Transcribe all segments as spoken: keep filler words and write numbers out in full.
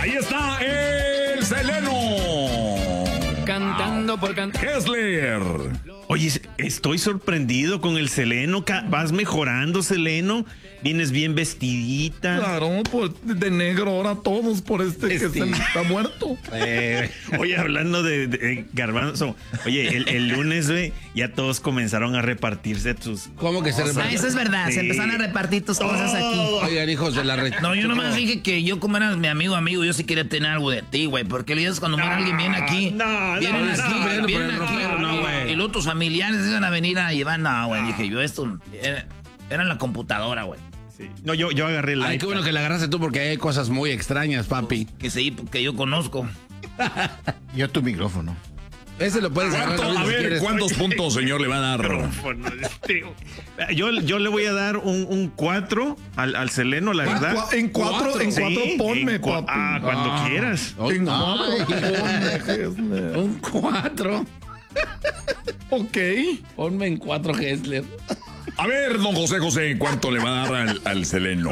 Ahí está el Seleno. Cantando por cantar. Hessler. Oye, estoy sorprendido con el Seleno. Vas mejorando, Seleno. Vienes bien vestidita. Claro, pues de negro ahora todos por este, Este. que se está muerto. Eh, oye, hablando de, de, de Garbanzo, oye, el, el lunes, güey, ya todos comenzaron a repartirse tus... ¿Cómo que se Ah, reparte? eso es verdad, Sí. se empezaron a repartir tus cosas aquí. Oigan, hijos de la red. No, yo nomás dije que yo, como eras mi amigo, amigo, yo sí quería tener algo de ti, güey. Porque el día es cuando muere alguien viene aquí. no, vienen no, aquí, no, no, vienen no, aquí. no, no, güey. Y luego tus familiares iban a venir a llevar. No, güey, dije yo, esto era, era en la computadora, güey. Sí. No, yo, yo agarré el Ay, iPad. qué bueno que la agarraste tú porque hay cosas muy extrañas, papi. Que sí, que yo conozco. Yo tu micrófono. Ese lo puedes agarrar. ¿Cuánto- a si ver, quieres. ¿cuántos puntos, señor, le va a dar? Micrófono, este, Yo, yo le voy a dar un, un cuatro al, al Seleno, la verdad. Cua- En cuatro, en Sí, cuatro ponme, en cua- papi. Ah, cuando Ah. quieras. Ay, En no. cuatro ponme, Hessler. Un cuatro. Ok. Ponme en cuatro, Hessler. A ver, don José José, ¿cuánto le va a dar al, al Seleno?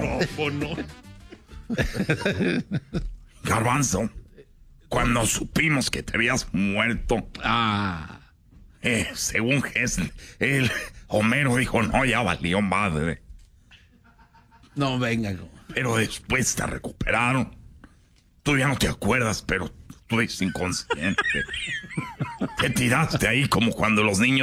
Garbanzo, cuando supimos que te habías muerto, Ah. eh, según Hessler, el Homero dijo, no, ya valió madre. No, venga. Pero después te recuperaron. Tú ya no te acuerdas, pero tú eres inconsciente. Te tiraste ahí como cuando los niños